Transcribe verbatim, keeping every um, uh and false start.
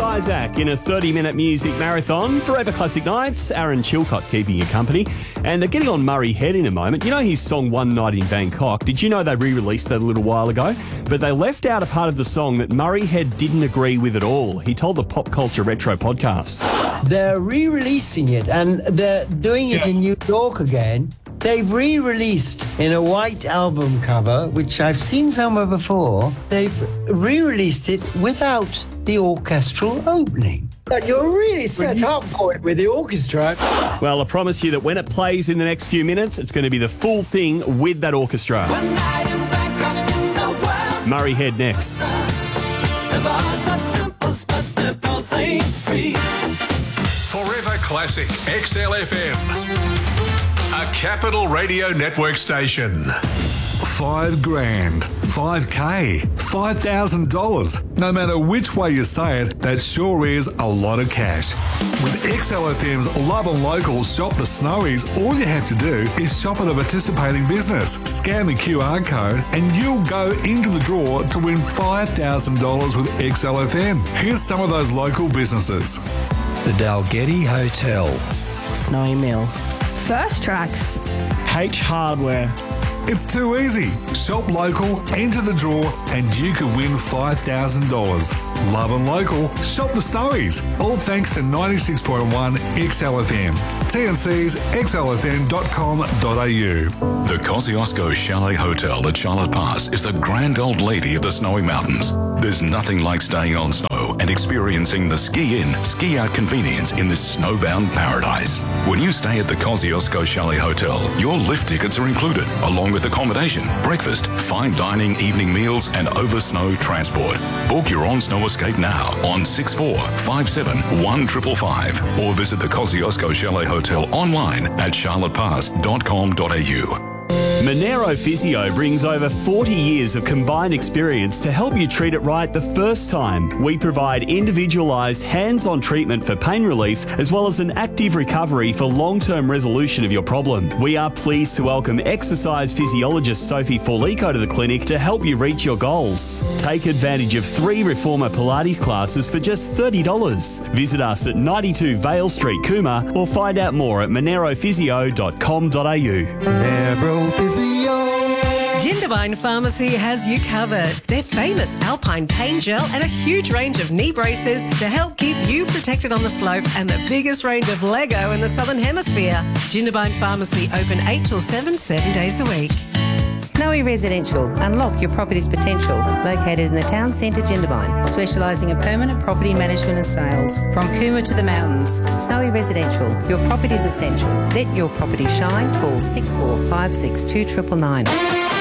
Isaac in a thirty-minute music marathon. Forever Classic Nights, Aaron Chilcott keeping you company. And uh, getting on Murray Head in a moment. You know his song One Night in Bangkok? Did you know they re-released that a little while ago? But they left out a part of the song that Murray Head didn't agree with at all. He told the Pop Culture Retro podcast. They're re-releasing it and they're doing it in New York again. They've re-released in a white album cover, which I've seen somewhere before. They've re-released it without the orchestral opening. But you're really set up for it with the orchestra. Well, I promise you that when it plays in the next few minutes, it's going to be the full thing with that orchestra. One night in Bangkok in the world. Murray Head next. The bars are temples, but the pulse ain't free. Forever Classic X L F M, a Capital Radio Network station. Five grand, five K, five thousand dollars. No matter which way you say it, that sure is a lot of cash. With X L F M's Love and Local Shop the Snowies, all you have to do is shop at a participating business, scan the Q R code, and you'll go into the draw to win five thousand dollars with X L F M. Here's some of those local businesses. The Dalgety Hotel, Snowy Mill, First Tracks, H Hardware. It's too easy. Shop local, enter the draw, and you could win five thousand dollars. Love and Local, shop the Snowies. All thanks to ninety-six point one X L F M. T and C's x l f m dot com dot a u. The Kosciuszko Chalet Hotel at Charlotte Pass is the grand old lady of the Snowy Mountains. There's nothing like staying on snow and experiencing the ski-in, ski-out convenience in this snowbound paradise. When you stay at the Kosciuszko Chalet Hotel, your lift tickets are included, along with accommodation, breakfast, fine dining, evening meals, and over-snow transport. Book your on-snow escape now on six four five seven one five five five or visit the Kosciuszko Chalet Hotel online at charlotte pass dot com dot a u. Monero Physio brings over forty years of combined experience to help you treat it right the first time. We provide individualised hands-on treatment for pain relief as well as an active recovery for long-term resolution of your problem. We are pleased to welcome exercise physiologist Sophie Forlico to the clinic to help you reach your goals. Take advantage of three Reformer Pilates classes for just thirty dollars. Visit us at ninety-two Vale Street, Cooma, or find out more at monero physio dot com dot a u. Monero Physio. Jindabyne Pharmacy has you covered. Their famous Alpine pain gel and a huge range of knee braces to help keep you protected on the slopes and the biggest range of Lego in the Southern Hemisphere. Jindabyne Pharmacy open eight till seven, seven days a week. Snowy Residential. Unlock your property's potential. Located in the town centre, Jindabyne. Specialising in permanent property management and sales. From Cooma to the mountains. Snowy Residential. Your property's essential. Let your property shine. Call six four five six two nine nine nine.